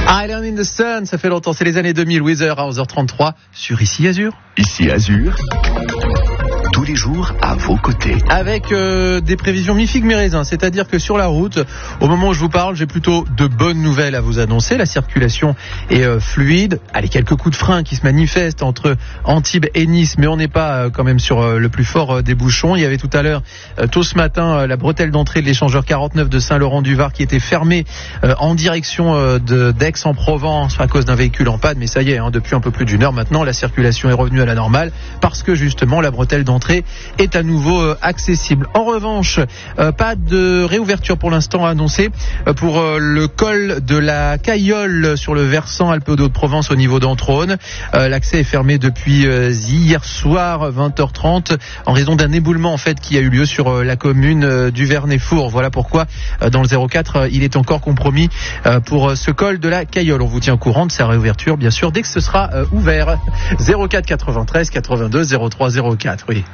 Island in the Sun, ça fait longtemps, c'est les années 2000, Weather à 11h33 sur Ici Azur. Ici Azur, tous les jours à vos côtés. Avec des prévisions mi-figue mi-raisin, c'est-à-dire que sur la route, au moment où je vous parle, j'ai plutôt de bonnes nouvelles à vous annoncer. La circulation est fluide. Allez, quelques coups de frein qui se manifestent entre Antibes et Nice, mais on n'est pas quand même sur le plus fort des bouchons. Il y avait tout à l'heure, tôt ce matin, la bretelle d'entrée de l'échangeur 49 de Saint-Laurent-du-Var qui était fermée en direction d'Aix-en-Provence à cause d'un véhicule en panne. Mais ça y est, depuis un peu plus d'une heure maintenant, la circulation est revenue à la normale parce que justement la bretelle d'entrée est à nouveau accessible. En revanche, pas de réouverture pour l'instant annoncée pour le col de la Caillole sur le versant Alpes-Hauts-de-Provence au niveau d'Entrône. L'accès est fermé depuis hier soir 20h30 en raison d'un éboulement en fait qui a eu lieu sur la commune du Vernet-Four. Voilà pourquoi dans le 04 il est encore compromis pour ce col de la Caillole. On vous tient au courant de sa réouverture bien sûr dès que ce sera ouvert. 04 93 82 03 04. Oui.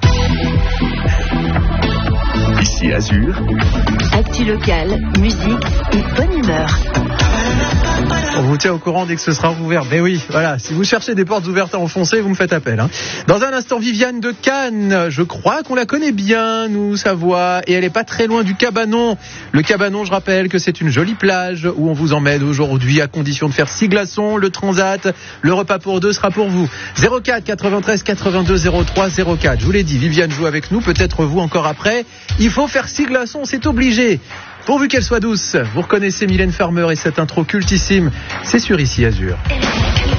Ici Azur, actu locale, musique et bonne humeur. On vous tient au courant dès que ce sera ouvert. Mais oui, voilà, si vous cherchez des portes ouvertes à enfoncer, vous me faites appel. Dans un instant, Viviane de Cannes. Je crois qu'on la connaît bien, nous, sa voix. Et elle est pas très loin du Cabanon. Le Cabanon, je rappelle que c'est une jolie plage où on vous emmène aujourd'hui à condition de faire 6 glaçons. Le transat, le repas pour deux sera pour vous. 04 93 82 03 04. Je vous l'ai dit, Viviane joue avec nous. Peut-être vous encore après. Il faut faire 6 glaçons, c'est obligé. Pourvu qu'elle soit douce. Vous reconnaissez Mylène Farmer et cette intro cultissime. C'est sur Ici Azur.